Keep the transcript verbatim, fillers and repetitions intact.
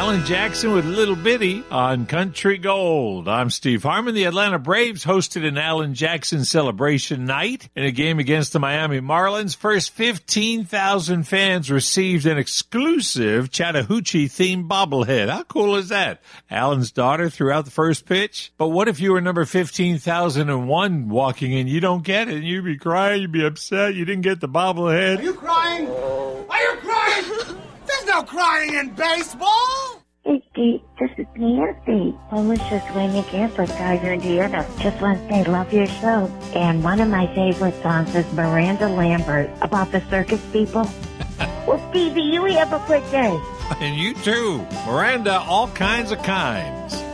Alan Jackson with Little Bitty on Country Gold. I'm Steve Harmon. The Atlanta Braves hosted an Alan Jackson celebration night in a game against the Miami Marlins. First fifteen thousand fans received an exclusive Chattahoochee-themed bobblehead. How cool is that? Alan's daughter threw out the first pitch. But what if you were number fifteen thousand one walking in? You don't get it, and you'd be crying, you'd be upset, you didn't get the bobblehead. Are you crying? Are you crying? There's no crying in baseball! Hey, Steve, this is Nancy. I was just waiting again for Tiger, Indiana. Just want to say, love your show. And one of my favorite songs is Miranda Lambert about the circus people. Well, Stevie, you have a good day. And you too. Miranda, all kinds of kinds.